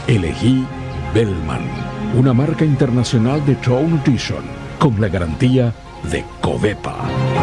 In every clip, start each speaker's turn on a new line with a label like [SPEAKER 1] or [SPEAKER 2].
[SPEAKER 1] Elegí Bellman, una marca internacional de True Nutrition, con la garantía de Covepa.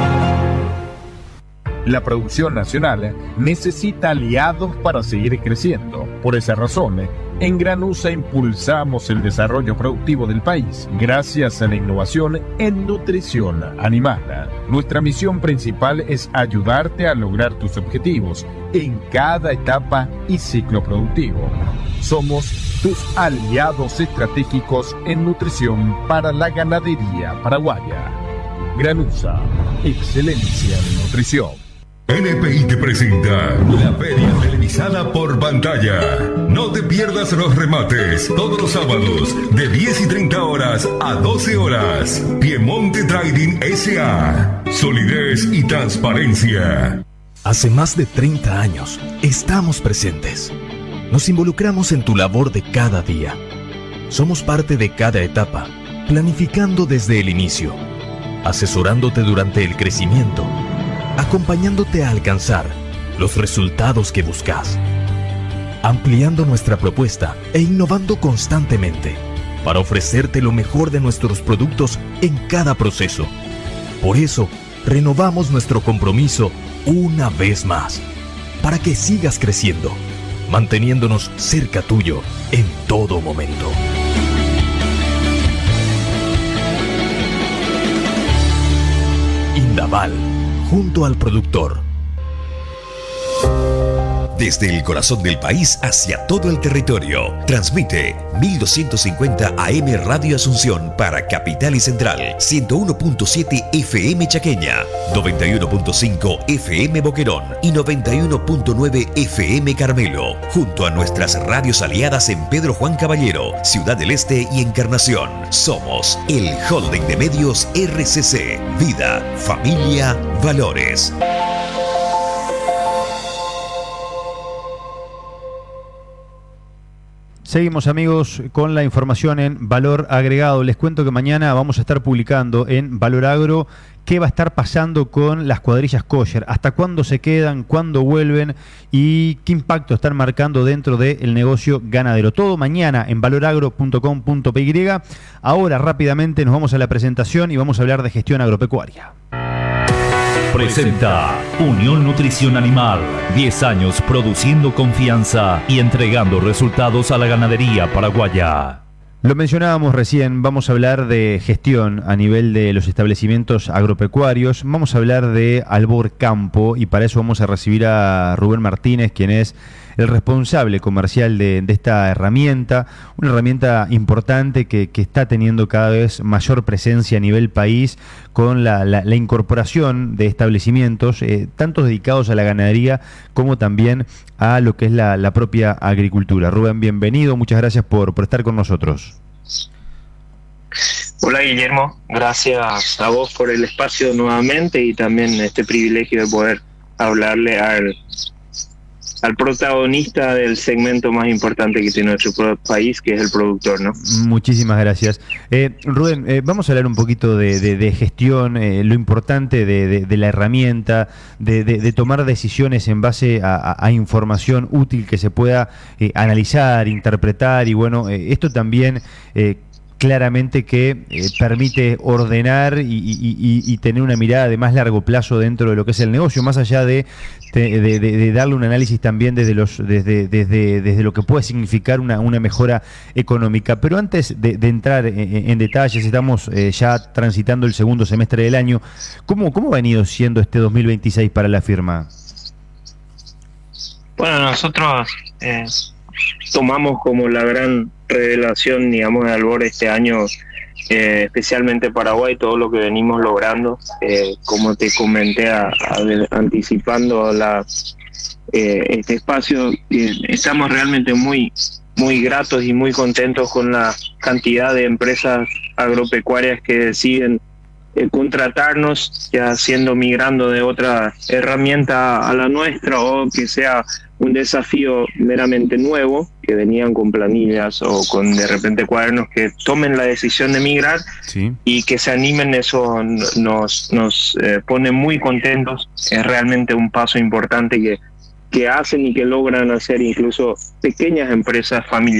[SPEAKER 2] La producción nacional necesita aliados para seguir creciendo. Por esa razón, en Granusa impulsamos el desarrollo productivo del país gracias a la innovación en nutrición animal. Nuestra misión principal es ayudarte a lograr tus objetivos en cada etapa y ciclo productivo. Somos tus aliados estratégicos en nutrición para la ganadería paraguaya. Granusa, excelencia en nutrición.
[SPEAKER 3] NPI te presenta la feria televisada por pantalla. No te pierdas los remates todos los sábados de 10 y 30 horas a 12 horas. Piemonte Trading S.A. Solidez y transparencia.
[SPEAKER 4] Hace más de 30 años estamos presentes. Nos involucramos en tu labor de cada día. Somos parte de cada etapa, planificando desde el inicio, asesorándote durante el crecimiento, acompañándote a alcanzar los resultados que buscas, ampliando nuestra propuesta e innovando constantemente para ofrecerte lo mejor de nuestros productos en cada proceso. Por eso, renovamos nuestro compromiso una vez más, para que sigas creciendo, manteniéndonos cerca tuyo en todo momento. Indaval, junto al productor.
[SPEAKER 5] Desde el corazón del país hacia todo el territorio, transmite 1250 AM Radio Asunción para Capital y Central, 101.7 FM Chaqueña, 91.5 FM Boquerón y 91.9 FM Carmelo, junto a nuestras radios aliadas en Pedro Juan Caballero, Ciudad del Este y Encarnación. Somos el Holding de Medios RCC, Vida, Familia, Valores.
[SPEAKER 6] Seguimos, amigos, con la información en Valor Agregado. Les cuento que mañana vamos a estar publicando en Valor Agro qué va a estar pasando con las cuadrillas kosher, hasta cuándo se quedan, cuándo vuelven y qué impacto están marcando dentro del negocio ganadero. Todo mañana en valoragro.com.py. Ahora rápidamente nos vamos a la presentación y vamos a hablar de gestión agropecuaria.
[SPEAKER 7] Presenta Unión Nutrición Animal. 10 años produciendo confianza y entregando resultados a la ganadería paraguaya.
[SPEAKER 6] Lo mencionábamos recién, vamos a hablar de gestión a nivel de los establecimientos agropecuarios, vamos a hablar de Albor Campo y para eso vamos a recibir a Rubén Martínez, quien es el responsable comercial de esta herramienta, una herramienta importante que está teniendo cada vez mayor presencia a nivel país con la incorporación de establecimientos, tanto dedicados a la ganadería como también a lo que es la propia agricultura. Rubén, bienvenido, muchas gracias por estar con nosotros.
[SPEAKER 8] Hola Guillermo, gracias a vos por el espacio nuevamente y también este privilegio de poder hablarle al protagonista del segmento más importante que tiene nuestro país, que es el productor, ¿no? Muchísimas gracias. Rubén, vamos a hablar un poquito de gestión, lo importante de la herramienta, de tomar decisiones en base a información útil que se pueda analizar, interpretar y bueno, esto también claramente que permite ordenar y tener una mirada de más largo plazo dentro de lo que es el negocio, más allá de darle un análisis también desde lo que puede significar una mejora económica. Pero antes de entrar en detalles, estamos ya transitando el segundo semestre del año. ¿Cómo ha venido siendo este 2026 para la firma? Bueno, nosotros tomamos como la gran revelación, digamos, de Albor este año, especialmente Paraguay, todo lo que venimos logrando, como te comenté anticipando este espacio, estamos realmente muy gratos y muy contentos con la cantidad de empresas agropecuarias que deciden contratarnos, ya migrando de otra herramienta a la nuestra o que sea un desafío meramente nuevo, que venían con planillas o con de repente cuadernos, que tomen la decisión de migrar. Sí. Y que se animen. Eso nos pone muy contentos. Es realmente un paso importante que hacen y que logran hacer incluso pequeñas empresas familiares